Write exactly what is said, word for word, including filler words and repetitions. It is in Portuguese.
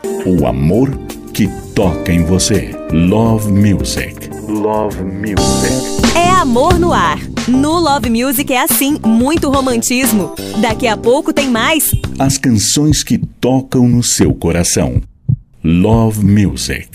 O amor que toca em você. Love Music. Love Music. É amor no ar. No Love Music é assim, muito romantismo. Daqui a pouco tem mais. As canções que tocam no seu coração. Love Music.